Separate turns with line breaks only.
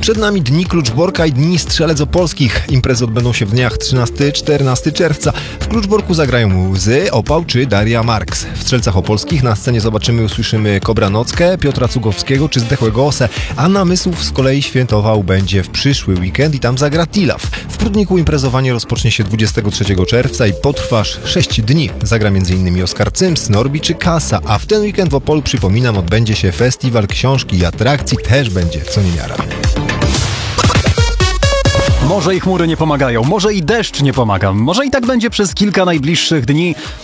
Przed nami Dni Kluczborka i Dni Strzelec Opolskich. Imprezy odbędą się w dniach 13-14 czerwca. W Kluczborku zagrają Łzy, Opał czy Daria Marks. W Strzelcach Opolskich na scenie zobaczymy i usłyszymy Kobra Nockę, Piotra Cugowskiego czy Zdechłego Osę, a Namysłów z kolei świętował będzie w przyszły weekend i tam zagra Tilaf. W Prudniku imprezowanie rozpocznie się 23 czerwca i potrwa aż 6 dni. Zagra m.in. Oskar Cyms, Norbi czy Kasa, a w ten weekend w Opolu, przypominam, odbędzie się festiwal książki i atrakcji, też będzie co niemiara.
Może i chmury nie pomagają, może i deszcz nie pomaga, może i tak będzie przez kilka najbliższych dni.